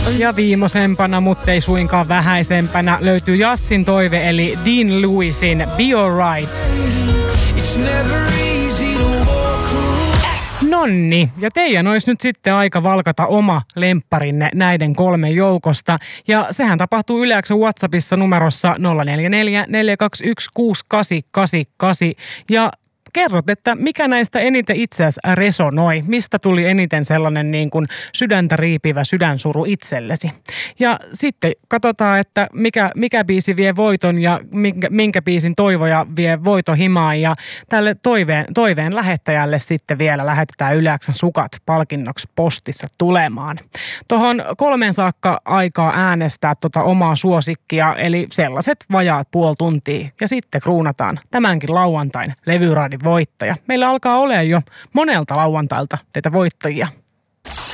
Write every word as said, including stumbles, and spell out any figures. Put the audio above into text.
Ja viimeisempänä, mutta ei suinkaan vähäisempänä, löytyy Jassin toive eli Dean Lewisin Be Alright. Nonni, ja teidän olisi nyt sitten aika valkata oma lempparinne näiden kolmen joukosta. Ja sehän tapahtuu Yle X:n WhatsAppissa numerossa nolla neljä neljä neljä kaksi yksi kuusi kahdeksan kahdeksan kahdeksan. Ja kerrot, että mikä näistä eniten itse asiassa resonoi, mistä tuli eniten sellainen niin kuin sydäntä riipivä sydänsuru itsellesi. Ja sitten katsotaan, että mikä, mikä biisi vie voiton ja minkä, minkä biisin toivoja vie voitohimaan. Ja tälle toiveen, toiveen lähettäjälle sitten vielä lähetetään Yle X:n sukat palkinnoksi postissa tulemaan. Tuohon kolmeen saakka aikaa äänestää tota omaa suosikkia, eli sellaiset vajaat puoli tuntia. Ja sitten kruunataan tämänkin lauantain levyraadin voittaja. Meillä alkaa olemaan jo monelta lauantailta teitä voittajia.